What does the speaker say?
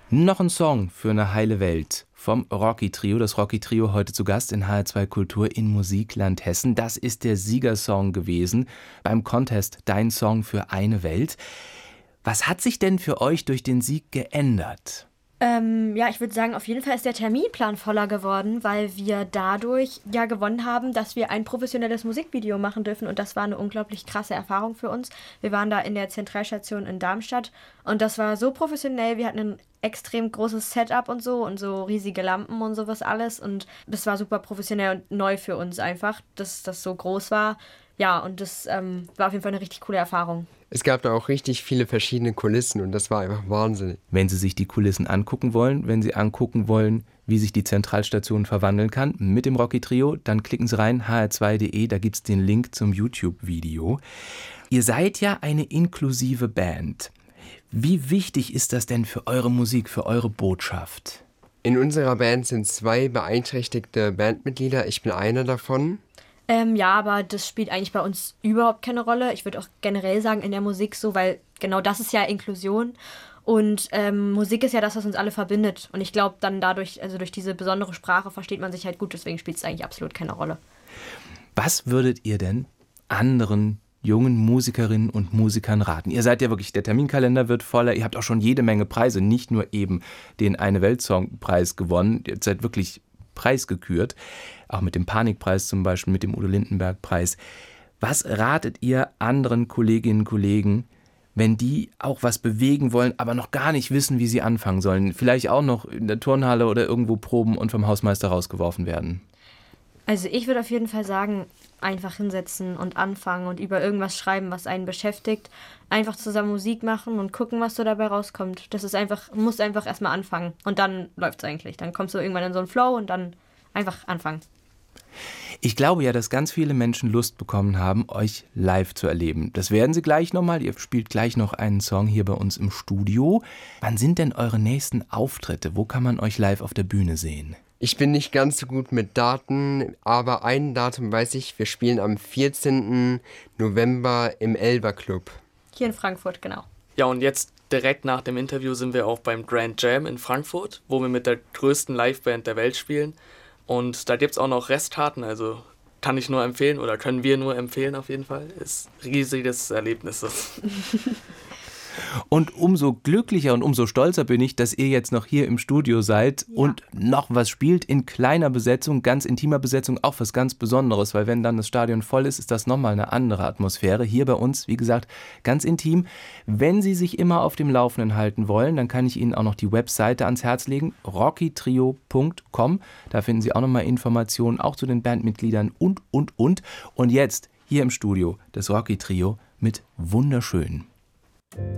Noch ein Song für eine heile Welt vom Rocky Trio. Das Rocky Trio heute zu Gast in HR2 Kultur in Musikland Hessen. Das ist der Siegersong gewesen beim Contest Dein Song für eine Welt. Was hat sich denn für euch durch den Sieg geändert? Ich würde sagen, auf jeden Fall ist der Terminplan voller geworden, weil wir dadurch ja gewonnen haben, dass wir ein professionelles Musikvideo machen dürfen, und das war eine unglaublich krasse Erfahrung für uns. Wir waren da in der Zentralstation in Darmstadt und das war so professionell, wir hatten ein extrem großes Setup und so riesige Lampen und sowas alles, und das war super professionell und neu für uns einfach, dass das so groß war. Ja, und das war auf jeden Fall eine richtig coole Erfahrung. Es gab da auch richtig viele verschiedene Kulissen und das war einfach wahnsinnig. Wenn Sie sich die Kulissen angucken wollen, wenn Sie angucken wollen, wie sich die Zentralstation verwandeln kann mit dem Rocky Trio, dann klicken Sie rein, hr2.de, da gibt es den Link zum YouTube-Video. Ihr seid ja eine inklusive Band. Wie wichtig ist das denn für eure Musik, für eure Botschaft? In unserer Band sind 2 beeinträchtigte Bandmitglieder, ich bin einer davon. Aber das spielt eigentlich bei uns überhaupt keine Rolle. Ich würde auch generell sagen in der Musik so, weil genau das ist ja Inklusion. Und Musik ist ja das, was uns alle verbindet. Und ich glaube dann dadurch, also durch diese besondere Sprache versteht man sich halt gut. Deswegen spielt es eigentlich absolut keine Rolle. Was würdet ihr denn anderen jungen Musikerinnen und Musikern raten? Ihr seid ja wirklich, der Terminkalender wird voller. Ihr habt auch schon jede Menge Preise, nicht nur eben den Eine-Welt-Song-Preis gewonnen. Ihr seid wirklich preisgekürt, auch mit dem Panikpreis zum Beispiel, mit dem Udo-Lindenberg-Preis. Was ratet ihr anderen Kolleginnen und Kollegen, wenn die auch was bewegen wollen, aber noch gar nicht wissen, wie sie anfangen sollen? Vielleicht auch noch in der Turnhalle oder irgendwo proben und vom Hausmeister rausgeworfen werden? Also ich würde auf jeden Fall sagen, einfach hinsetzen und anfangen und über irgendwas schreiben, was einen beschäftigt. Einfach zusammen Musik machen und gucken, was so dabei rauskommt. Das ist einfach, musst einfach erstmal anfangen und dann läuft's eigentlich. Dann kommst du irgendwann in so einen Flow und dann einfach anfangen. Ich glaube ja, dass ganz viele Menschen Lust bekommen haben, euch live zu erleben. Das werden sie gleich nochmal. Ihr spielt gleich noch einen Song hier bei uns im Studio. Wann sind denn eure nächsten Auftritte? Wo kann man euch live auf der Bühne sehen? Ich bin nicht ganz so gut mit Daten, aber ein Datum weiß ich, wir spielen am 14. November im Elber Club. Hier in Frankfurt, genau. Ja, und jetzt direkt nach dem Interview sind wir auch beim Grand Jam in Frankfurt, wo wir mit der größten Liveband der Welt spielen. Und da gibt es auch noch Restkarten, also kann ich nur empfehlen oder können wir nur empfehlen auf jeden Fall. Ist ein riesiges Erlebnis. Und umso glücklicher und umso stolzer bin ich, dass ihr jetzt noch hier im Studio seid und noch was spielt in kleiner Besetzung, ganz intimer Besetzung, auch was ganz Besonderes, weil wenn dann das Stadion voll ist, ist das nochmal eine andere Atmosphäre. Hier bei uns, wie gesagt, ganz intim. Wenn Sie sich immer auf dem Laufenden halten wollen, dann kann ich Ihnen auch noch die Webseite ans Herz legen, rockytrio.com. Da finden Sie auch nochmal Informationen, auch zu den Bandmitgliedern und. Und jetzt hier im Studio das Rocky Trio mit Wunderschön.